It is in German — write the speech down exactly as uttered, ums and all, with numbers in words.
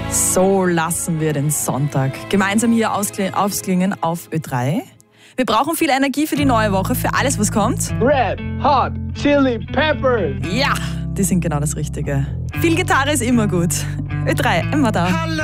So lassen wir den Sonntag gemeinsam hier ausklingen auf Ö drei. Wir brauchen viel Energie für die neue Woche, für alles, was kommt. Red, Hot, Chili, Pepper. Ja, die sind genau das Richtige. Viel Gitarre ist immer gut. Ö drei, immer da.